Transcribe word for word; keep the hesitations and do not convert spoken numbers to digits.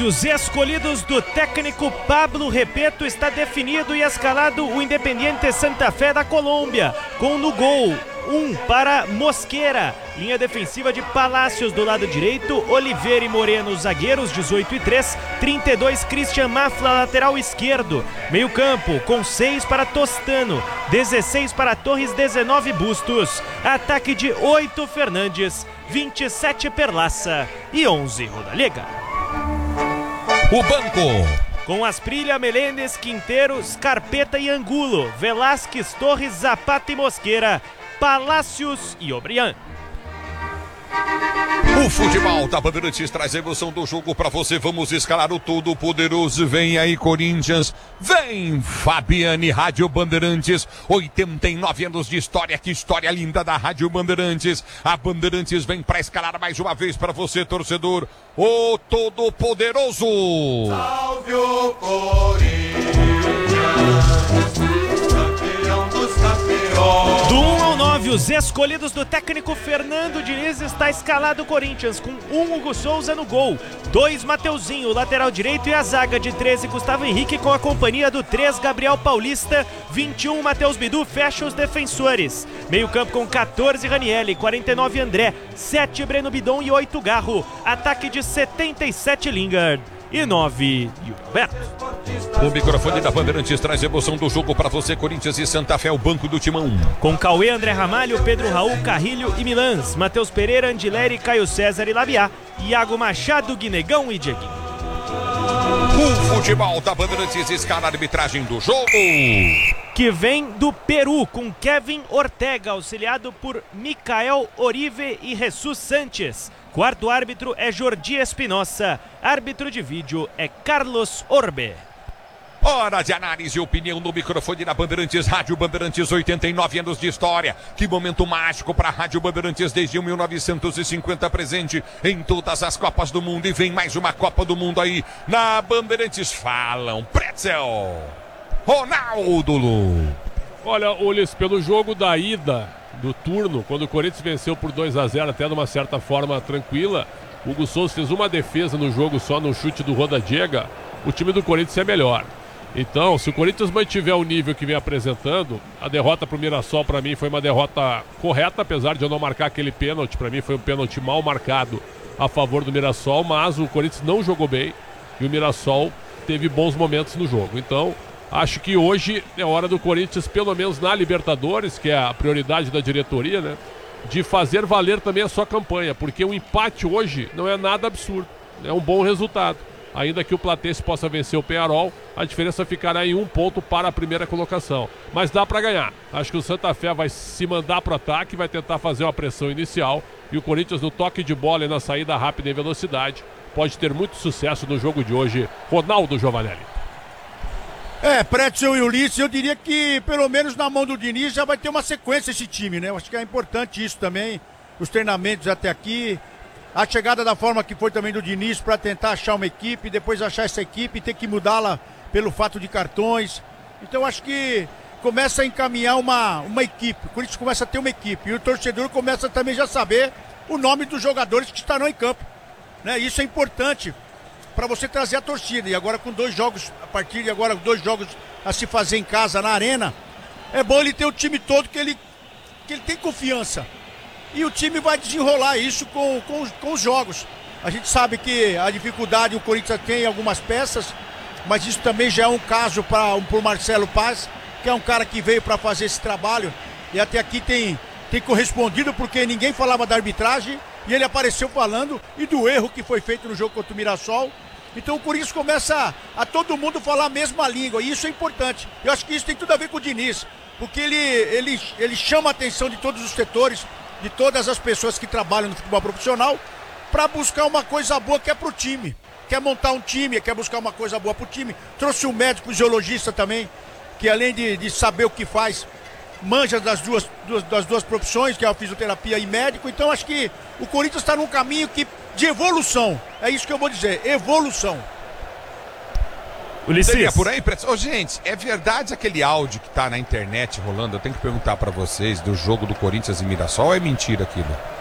onze, os escolhidos do técnico Pablo Repeto. Está definido e escalado o Independiente Santa Fé da Colômbia, com no gol um para Mosquera, linha defensiva de Palácios do lado direito, Oliveira e Moreno zagueiros, dezoito e três, trinta e dois Christian Mafla lateral esquerdo, meio campo com seis para Tostano, dezesseis para Torres, dezenove Bustos, ataque de oito Fernandes, vinte e sete Perlaça e onze Rodallega. O banco com Asprilha, Melendes, Quinteiro, Scarpeta e Angulo, Velasquez, Torres, Zapata e Mosquera, Palácios e Obrian. O futebol da Bandeirantes traz a emoção do jogo pra você. Vamos escalar o todo poderoso. Vem aí, Corinthians. Vem, Fabiane, Rádio Bandeirantes. oitenta e nove anos de história. Que história linda da Rádio Bandeirantes. A Bandeirantes vem pra escalar mais uma vez pra você, torcedor. O todo poderoso. Salve o Corinthians, campeão dos campeões. Do um ao nove, os escolhidos do técnico Fernando Diniz. Está escalado o Corinthians com um Hugo Souza no gol, dois Mateuzinho, lateral direito, e a zaga de treze Gustavo Henrique com a companhia do três Gabriel Paulista, vinte e um Matheus Bidu fecha os defensores. Meio campo com quatorze Ranielli, quarenta e nove André, sete Breno Bidon e oito Garro. Ataque de setenta e sete Lingard e nove Yuri Alberto. O microfone da Bandeirantes traz a emoção do jogo para você, Corinthians e Santa Fé, o banco do timão. Com Cauê, André Ramalho, Pedro Raul, Carrilho e Milans, Matheus Pereira, Andileri, Caio César e Labiá, Iago Machado, Guinegão e Dieguinho. O futebol da Bandeirantes escala a arbitragem do jogo, que vem do Peru, com Kevin Ortega, auxiliado por Micael Orive e Jesus Sanches. Quarto árbitro é Jordi Espinosa. Árbitro de vídeo é Carlos Orbe. Hora de análise e opinião no microfone da Bandeirantes, Rádio Bandeirantes, oitenta e nove anos de história. Que momento mágico para a Rádio Bandeirantes desde mil novecentos e cinquenta, presente em todas as Copas do Mundo. E vem mais uma Copa do Mundo aí na Bandeirantes. Falam, Pretzel, Ronaldo Lu. Olha, Ulisses, pelo jogo da ida do turno, quando o Corinthians venceu por dois a zero, até de uma certa forma tranquila, o Hugo Souza fez uma defesa no jogo só no chute do Rodallega. O time do Corinthians é melhor. Então, se o Corinthians mantiver o nível que vem apresentando, a derrota para o Mirassol, para mim, foi uma derrota correta, apesar de eu não marcar aquele pênalti. Para mim, foi um pênalti mal marcado a favor do Mirassol, mas o Corinthians não jogou bem e o Mirassol teve bons momentos no jogo. Então, acho que hoje é hora do Corinthians, pelo menos na Libertadores, que é a prioridade da diretoria, né, de fazer valer também a sua campanha, porque o empate hoje não é nada absurdo, é um bom resultado. Ainda que o Platense possa vencer o Peñarol, a diferença ficará em um ponto para a primeira colocação. Mas dá para ganhar. Acho que o Santa Fé vai se mandar para o ataque, vai tentar fazer uma pressão inicial, e o Corinthians no toque de bola e na saída rápida em velocidade pode ter muito sucesso no jogo de hoje. Ronaldo Giovanelli. É, Pretzel e Ulisses, eu diria que pelo menos na mão do Diniz já vai ter uma sequência esse time, né? Eu acho que é importante isso também, os treinamentos até aqui, a chegada da forma que foi também do Diniz para tentar achar uma equipe, depois achar essa equipe e ter que mudá-la pelo fato de cartões. Então acho que começa a encaminhar uma, uma equipe, o Corinthians começa a ter uma equipe e o torcedor começa também já a saber o nome dos jogadores que estarão em campo, né? Isso é importante para você trazer a torcida. E agora com dois jogos, a partir de agora, dois jogos a se fazer em casa, na arena, é bom ele ter o time todo que ele, que ele tem confiança. E o time vai desenrolar isso com, com, com os jogos. A gente sabe que a dificuldade o Corinthians tem em algumas peças, mas isso também já é um caso para o Marcelo Paz, que é um cara que veio para fazer esse trabalho e até aqui tem, tem correspondido, porque ninguém falava da arbitragem e ele apareceu falando e do erro que foi feito no jogo contra o Mirassol. Então o Corinthians começa a, a todo mundo falar a mesma língua, e isso é importante. Eu acho que isso tem tudo a ver com o Diniz, porque ele, ele, ele chama a atenção de todos os setores, de todas as pessoas que trabalham no futebol profissional, para buscar uma coisa boa que é pro time. Quer montar um time, quer buscar uma coisa boa pro time. Trouxe um médico, um geologista também, que além de, de saber o que faz, manja das duas, duas, das duas profissões, que é a fisioterapia e médico. Então acho que o Corinthians está num caminho que, de evolução. É isso que eu vou dizer, evolução. Ulisses. Seria por aí, Pretzel? Oh, gente, é verdade aquele áudio que tá na internet rolando? Eu tenho que perguntar para vocês do jogo do Corinthians e Mirassol, ou é mentira aquilo?